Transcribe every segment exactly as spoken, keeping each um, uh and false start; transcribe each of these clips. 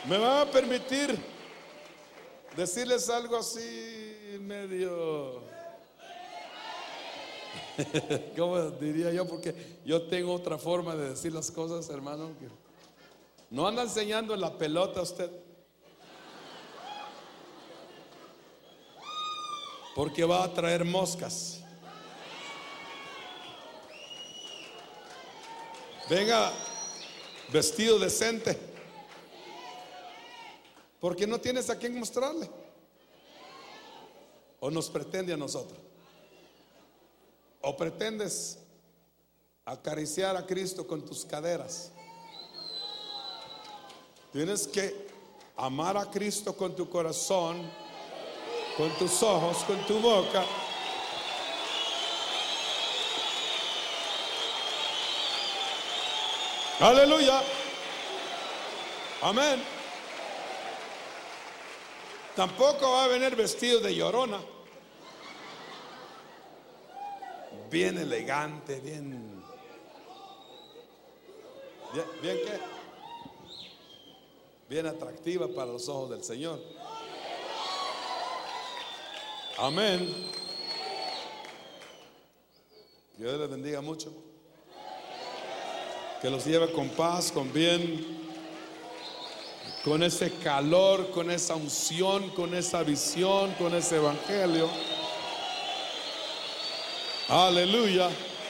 Me van a permitir decirles algo así medio, ¿cómo diría yo? Porque yo tengo otra forma de decir las cosas, hermano. Que no anda enseñando en la pelota usted, porque va a traer moscas. Venga vestido decente, porque no tienes a quién mostrarle. O nos pretende a nosotros, o pretendes acariciar a Cristo con tus caderas. Tienes que amar a Cristo con tu corazón, con tus ojos, con tu boca. Aleluya. Amén. Tampoco va a venir vestido de llorona, bien elegante, bien, bien, bien qué, bien atractiva para los ojos del Señor. Amén. Dios les bendiga mucho. Que los lleve con paz, con bien, con ese calor, con esa unción, con esa visión, con ese evangelio. Aleluya.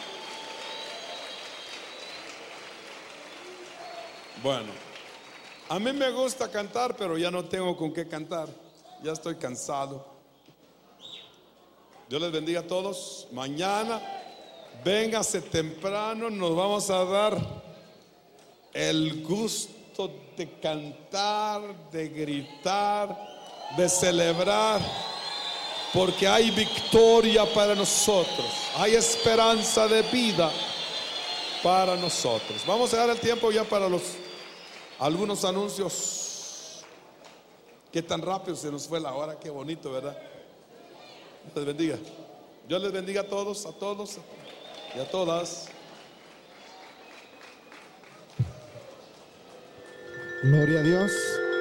Bueno, a mí me gusta cantar, pero ya no tengo con qué cantar. Ya estoy cansado. Dios les bendiga a todos. Mañana véngase temprano, nos vamos a dar el gusto de cantar, de gritar, de celebrar, porque hay victoria para nosotros, hay esperanza de vida para nosotros. Vamos a dar el tiempo ya para los algunos anuncios. Qué tan rápido se nos fue la hora, qué bonito, ¿verdad? Dios les bendiga. Dios les bendiga a todos, a todos y a todas. Gloria a Dios.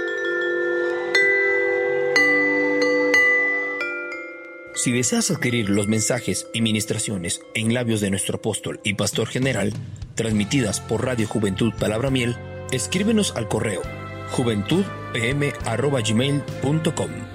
Si deseas adquirir los mensajes y ministraciones en labios de nuestro apóstol y pastor general, transmitidas por Radio Juventud Palabra Miel, escríbenos al correo juventud p m arroba gmail punto com.